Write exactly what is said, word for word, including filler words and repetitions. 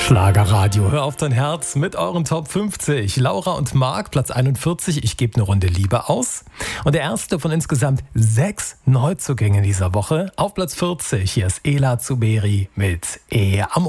Schlagerradio, hör auf dein Herz mit euren Top fünfzig. Laura und Marc, Platz einundvierzig, ich gebe eine Runde Liebe aus. Und der erste von insgesamt sechs Neuzugängen dieser Woche auf Platz vierzig. Hier ist Ela Zuberi mit E Amo.